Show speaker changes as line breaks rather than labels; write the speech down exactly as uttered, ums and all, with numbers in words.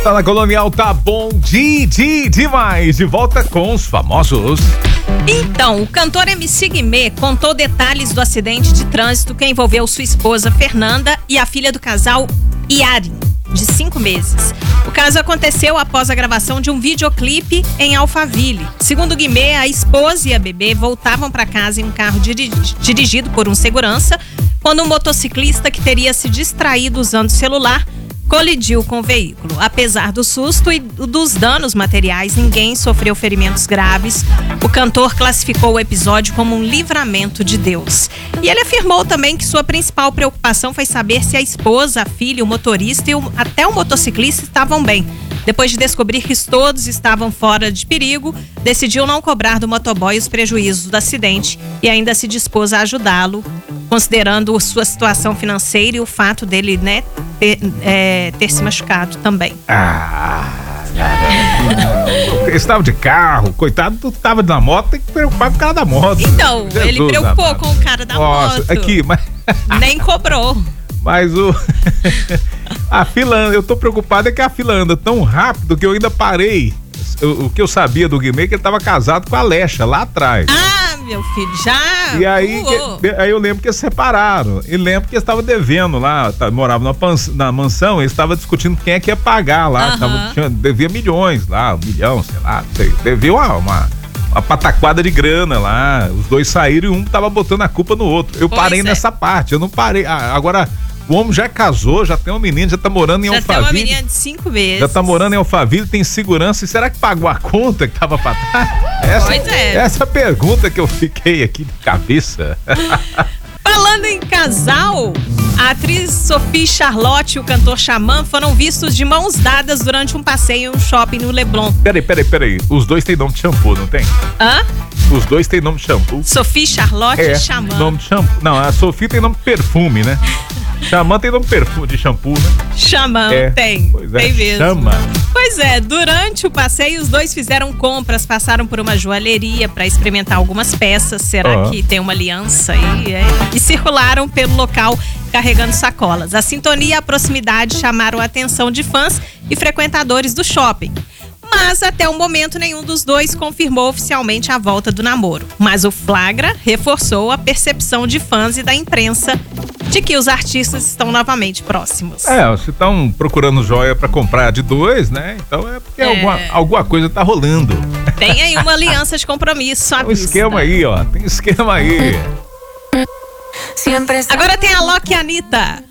Tá na Colonial, tá bom de, de, demais. De volta com os famosos.
Então, o cantor M C Guimê contou detalhes do acidente de trânsito que envolveu sua esposa Fernanda e a filha do casal, Yari, de cinco meses. O caso aconteceu após a gravação de um videoclipe em Alphaville. Segundo Guimê, a esposa e a bebê voltavam para casa em um carro diri- dirigido por um segurança, quando um motociclista que teria se distraído usando o celular colidiu com o veículo. Apesar do susto e dos danos materiais, ninguém sofreu ferimentos graves. O cantor classificou o episódio como um livramento de Deus. E ele afirmou também que sua principal preocupação foi saber se a esposa, a filha, o motorista e o, até o motociclista estavam bem. Depois de descobrir que todos estavam fora de perigo, decidiu não cobrar do motoboy os prejuízos do acidente e ainda se dispôs a ajudá-lo, considerando sua situação financeira e o fato dele, né, ter, é, ter se machucado também.
Ah, ele estava de carro, coitado, tu estava na moto, tem que preocupar com o cara da moto.
Então,
Jesus,
ele preocupou
amado.
com o cara da
Nossa,
moto.
aqui, mas...
Nem cobrou.
Mas o... a fila anda, eu tô preocupado é que a fila anda tão rápido que eu ainda parei. O, o que eu sabia do Guimê é que ele tava casado com a Alexa lá atrás.
Ah, meu filho, já
E aí, que, aí eu lembro que eles separaram. E lembro que eles estavam devendo lá, tá, moravam na, pans, na mansão, eles estavam discutindo quem é que ia pagar lá.
Uhum.
Tava, tinha, devia milhões lá, um milhão, sei lá, não sei. Devia uma, uma, uma pataquada de grana lá. Os dois saíram e um tava botando a culpa no outro. Eu
Pois
parei
é.
nessa parte, eu não parei. Ah, agora, o homem já casou, já tem uma menina, já tá morando em
Já tem uma
Alphaville.
menina de cinco meses.
Já tá morando em Alphaville, tem segurança. E será que pagou a conta que tava pra trás? Essa,
Pois é.
Essa pergunta que eu fiquei aqui de cabeça.
Falando em casal, a atriz Sophie Charlotte e o cantor Xamã foram vistos de mãos dadas durante um passeio em um shopping no Leblon.
Peraí, peraí, peraí. Os dois têm nome de shampoo, não tem?
Hã?
Os dois têm nome de shampoo.
Sophie Charlotte
É,
e Xamã.
nome de shampoo. Não, a Sophie tem nome de perfume, né? Xamã tem nome de perfume, de shampoo, né?
Xamã,
É,
tem.
pois é,
Tem mesmo.
Xamã.
Pois é, durante o passeio, os dois fizeram compras, passaram por uma joalheria para experimentar algumas peças. Será
Uhum.
que tem uma aliança aí? É. E circularam pelo local carregando sacolas. A sintonia e a proximidade chamaram a atenção de fãs e frequentadores do shopping. Mas até o momento nenhum dos dois confirmou oficialmente a volta do namoro. Mas o flagra reforçou a percepção de fãs e da imprensa de que os artistas estão novamente próximos.
É, se estão procurando joia pra comprar de dois, né? Então é porque
É.
alguma, alguma coisa tá rolando.
Tem aí uma aliança de compromisso à
Tem um
vista.
esquema aí, ó. Tem esquema aí.
Agora tem a Loki e a Anitta.